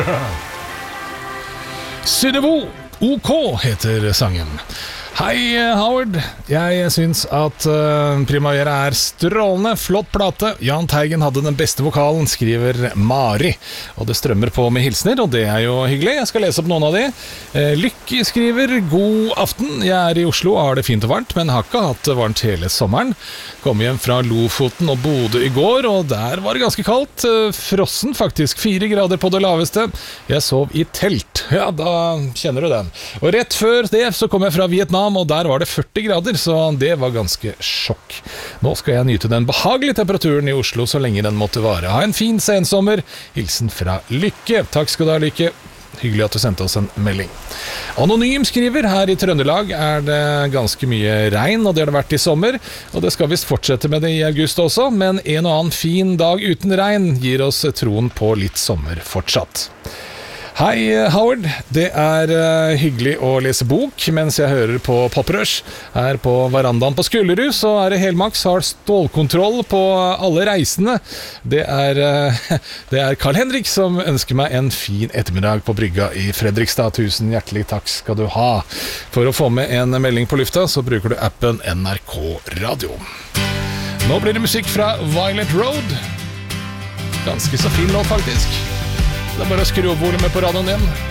Synnøve OK heter sangen. Hei Howard, jeg synes at Primavera er strålende, flott plate. Jahn Teigen hadde den beste vokalen, skriver Mari. Og det strømmer på med hilsner, og det er jo hyggelig. Jeg skal lese opp noen av de. Lykke skriver, god aften. Jeg er i Oslo og har det fint og varmt, men har ikke hatt det varmt hele sommeren. Kom hjem fra Lofoten og Bodø i går, og der var det ganske kaldt. Frossen faktisk, 4 grader på det laveste. Jeg sov i telt. Ja, da kjenner du den. Og rett før det så kom jeg fra Vietnam, og der var det 40 grader, så det var ganske sjokk. Nå skal jeg nyte den behagelige temperaturen i Oslo så lenge den måtte vare. Ha en fin sensommer. Hilsen fra Lykke. Takk skal du ha, Lykke. Hyggelig at du sendte oss en melding. Anonym skriver, her i Trøndelag er det ganske mye regn, og det har det vært i sommer, og det skal visst fortsette med det i august også, men en og annen fin dag uten regn gir oss troen på litt sommer fortsatt. Hei Howard, det er hyggelig å lese bok mens jeg hører på Poprush. Her på verandaen på Skullerud så er det Helmaks har stålkontroll på alle reisende. Det er Carl Henrik som ønsker meg en fin ettermiddag på brygga i Fredrikstad. Tusen hjertelig takk skal du ha. For å få med en melding på lufta så bruker du appen NRK Radio. Nå blir det musikk fra Violet Road. Ganske så fin låt faktisk. Det er bare å skru opp volumet på radioen din.